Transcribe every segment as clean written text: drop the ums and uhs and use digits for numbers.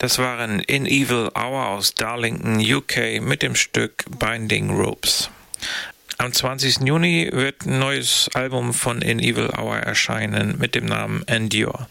Das waren In Evil Hour aus Darlington, UK mit dem Stück Binding Ropes. Am 20. Juni wird ein neues Album von In Evil Hour erscheinen mit dem Namen Endure.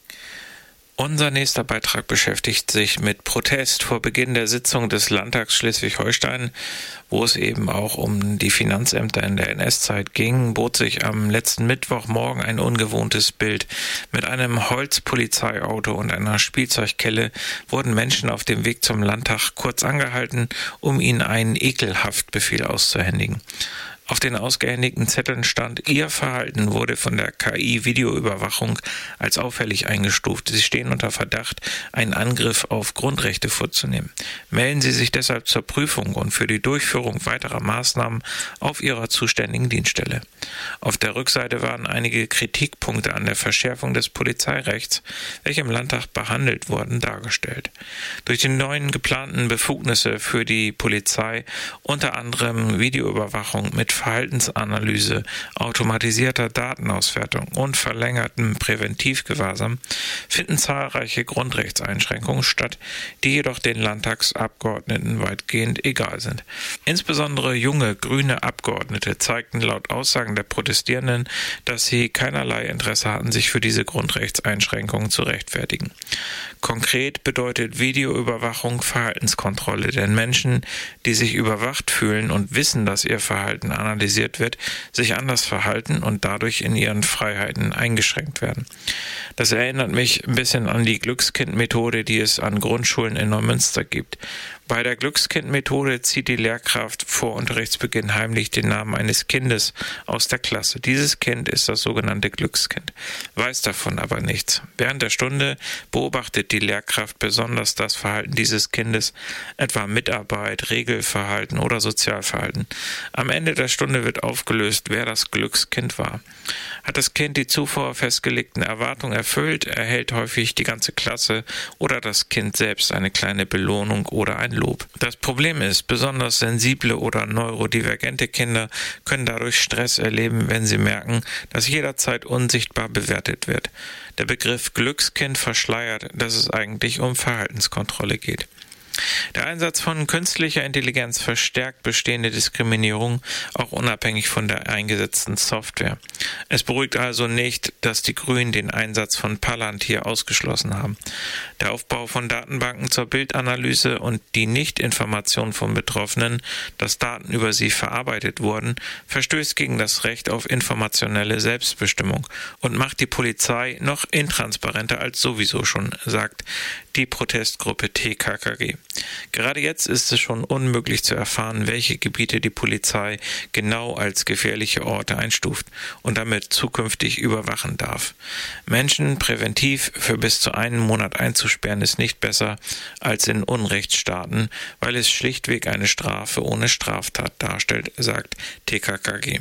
Unser nächster Beitrag beschäftigt sich mit Protest vor Beginn der Sitzung des Landtags Schleswig-Holstein, wo es eben auch um die Finanzämter in der NS-Zeit ging, bot sich am letzten Mittwochmorgen ein ungewohntes Bild. Mit einem Holzpolizeiauto und einer Spielzeugkelle wurden Menschen auf dem Weg zum Landtag kurz angehalten, um ihnen einen Ekelhaftbefehl auszuhändigen. Auf den ausgehändigten Zetteln stand, Ihr Verhalten wurde von der KI-Videoüberwachung als auffällig eingestuft. Sie stehen unter Verdacht, einen Angriff auf Grundrechte vorzunehmen. Melden Sie sich deshalb zur Prüfung und für die Durchführung weiterer Maßnahmen auf Ihrer zuständigen Dienststelle. Auf der Rückseite waren einige Kritikpunkte an der Verschärfung des Polizeirechts, welche im Landtag behandelt wurden, dargestellt. Durch die neuen geplanten Befugnisse für die Polizei, unter anderem Videoüberwachung mit Verhaltensanalyse, automatisierter Datenauswertung und verlängertem Präventivgewahrsam finden zahlreiche Grundrechtseinschränkungen statt, die jedoch den Landtagsabgeordneten weitgehend egal sind. Insbesondere junge grüne Abgeordnete zeigten laut Aussagen der Protestierenden, dass sie keinerlei Interesse hatten, sich für diese Grundrechtseinschränkungen zu rechtfertigen. Konkret bedeutet Videoüberwachung Verhaltenskontrolle, denn Menschen, die sich überwacht fühlen und wissen, dass ihr Verhalten analysiert wird, sich anders verhalten und dadurch in ihren Freiheiten eingeschränkt werden. Das erinnert mich ein bisschen an die Glückskind-Methode, die es an Grundschulen in Neumünster gibt. Bei der Glückskind-Methode zieht die Lehrkraft vor Unterrichtsbeginn heimlich den Namen eines Kindes aus der Klasse. Dieses Kind ist das sogenannte Glückskind, weiß davon aber nichts. Während der Stunde beobachtet die Lehrkraft besonders das Verhalten dieses Kindes, etwa Mitarbeit, Regelverhalten oder Sozialverhalten. Am Ende der Stunde wird aufgelöst, wer das Glückskind war. Hat das Kind die zuvor festgelegten Erwartungen erfüllt, erhält häufig die ganze Klasse oder das Kind selbst eine kleine Belohnung oder ein Lob. Das Problem ist, besonders sensible oder neurodivergente Kinder können dadurch Stress erleben, wenn sie merken, dass jederzeit unsichtbar bewertet wird. Der Begriff Glückskind verschleiert, dass es eigentlich um Verhaltenskontrolle geht. Der Einsatz von künstlicher Intelligenz verstärkt bestehende Diskriminierung, auch unabhängig von der eingesetzten Software. Es beruhigt also nicht, dass die Grünen den Einsatz von Palantir ausgeschlossen haben. Der Aufbau von Datenbanken zur Bildanalyse und die Nichtinformation von Betroffenen, dass Daten über sie verarbeitet wurden, verstößt gegen das Recht auf informationelle Selbstbestimmung und macht die Polizei noch intransparenter als sowieso schon, sagt die Protestgruppe TKKG. Gerade jetzt ist es schon unmöglich zu erfahren, welche Gebiete die Polizei genau als gefährliche Orte einstuft und damit zukünftig überwachen darf. Menschen präventiv für bis zu einen Monat einzusperren ist nicht besser als in Unrechtsstaaten, weil es schlichtweg eine Strafe ohne Straftat darstellt, sagt TKKG.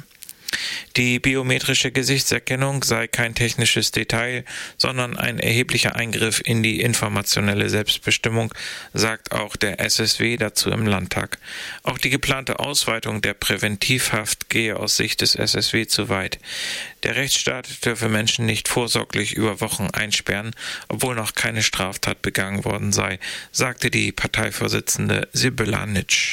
Die biometrische Gesichtserkennung sei kein technisches Detail, sondern ein erheblicher Eingriff in die informationelle Selbstbestimmung, sagt auch der SSW dazu im Landtag. Auch die geplante Ausweitung der Präventivhaft gehe aus Sicht des SSW zu weit. Der Rechtsstaat dürfe Menschen nicht vorsorglich über Wochen einsperren, obwohl noch keine Straftat begangen worden sei, sagte die Parteivorsitzende Sibylla Nitsch.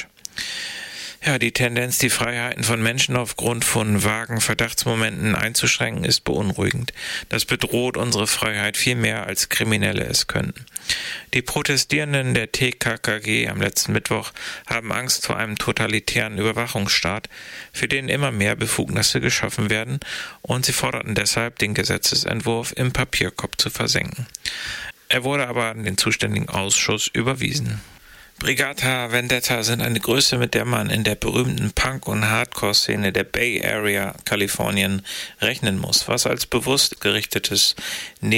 Ja, die Tendenz, die Freiheiten von Menschen aufgrund von vagen Verdachtsmomenten einzuschränken, ist beunruhigend. Das bedroht unsere Freiheit viel mehr, als Kriminelle es könnten. Die Protestierenden der TKKG am letzten Mittwoch haben Angst vor einem totalitären Überwachungsstaat, für den immer mehr Befugnisse geschaffen werden, und sie forderten deshalb, den Gesetzesentwurf im Papierkorb zu versenken. Er wurde aber an den zuständigen Ausschuss überwiesen. Brigata Vendetta sind eine Größe, mit der man in der berühmten Punk- und Hardcore-Szene der Bay Area, Kalifornien, rechnen muss, was als bewusst gerichtetes